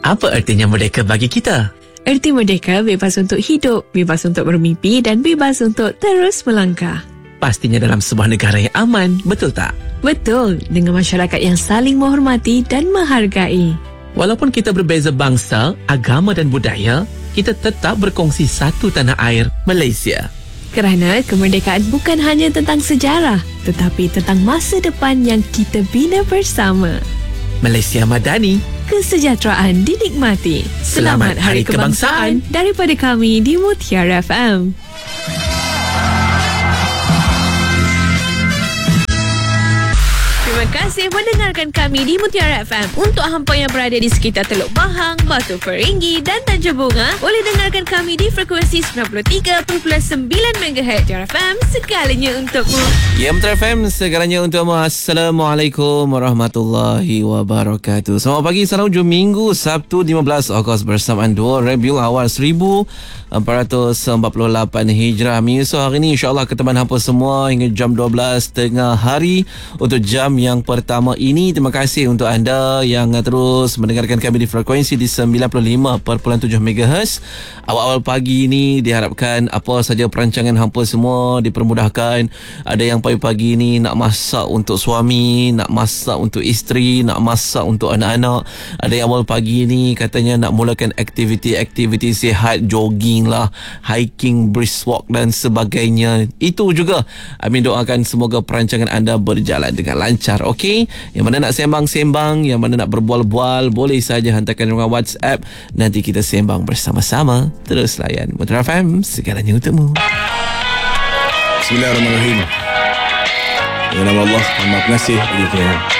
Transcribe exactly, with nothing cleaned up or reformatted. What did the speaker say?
Apa artinya merdeka bagi kita? Erti merdeka bebas untuk hidup, bebas untuk bermimpi dan bebas untuk terus melangkah. Pastinya dalam sebuah negara yang aman, betul tak? Betul, dengan masyarakat yang saling menghormati dan menghargai. Walaupun kita berbeza bangsa, agama dan budaya, kita tetap berkongsi satu tanah air, Malaysia. Kerana kemerdekaan bukan hanya tentang sejarah, tetapi tentang masa depan yang kita bina bersama. Malaysia Madani, kesejahteraan dinikmati. Selamat Hari Kebangsaan daripada kami di Mutiara F M. Terima kasih mendengarkan kami di Mutiara F M. Untuk hampa yang berada di sekitar Teluk Bahang, Batu Peringgi dan Tanjung Bunga, boleh dengarkan kami di frekuensi sembilan puluh tiga perpuluhan sembilan megahertz. Mutiara F M, segalanya untukmu. Ya, Mutiara F M, segalanya untukmu. Assalamualaikum warahmatullahi wabarakatuh. Selamat pagi, salam hujung minggu, Sabtu lima belas Ogos bersamaan dua Rabiul Awal seribu empat ratus empat puluh lapan Hijrah. Menyusul hari ini, insyaAllah keteman hampa semua hingga jam dua belas tengah hari untuk jam yang pertama ini. Terima kasih untuk anda yang terus mendengarkan kami di frekuensi di sembilan puluh lima perpuluhan tujuh megahertz. Awal-awal pagi ini diharapkan apa saja perancangan hampa semua dipermudahkan. Ada yang pagi-pagi ini nak masak untuk suami, nak masak untuk isteri, nak masak untuk anak-anak. Ada yang awal pagi ini katanya nak mulakan aktiviti-aktiviti sihat, jogging lah, hiking, brisk walk dan sebagainya. Itu juga Amin doakan semoga perancangan anda berjalan dengan lancar. Okey, yang mana nak sembang-sembang, yang mana nak berbual-bual, boleh saja hantarkan dengan WhatsApp. Nanti kita sembang bersama-sama. Terus layan Mutiara F M, segalanya untukmu. Bismillahirrahmanirrahim. Ya nama Allah, Maha Pengasih lagi Penyayang.